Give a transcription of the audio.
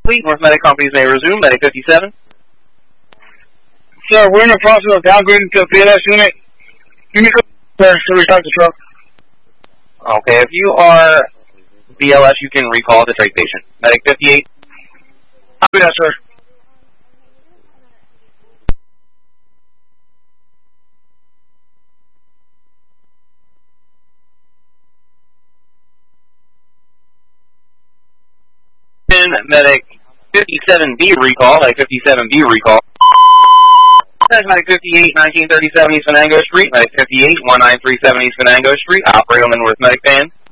complete. North Medic companies may resume. Medic 57. Sir, we're in the process of downgrading to a BLS unit. You need to restart the truck. Okay, if you are BLS, you can recall the trach patient. Medic 58. Copy that, sir. Medic 57B recall. Medic 57B recall. Medic 58, 1937 East Venango Street. Medic 58, 1937 East Venango Street. Operator on the North Medic van.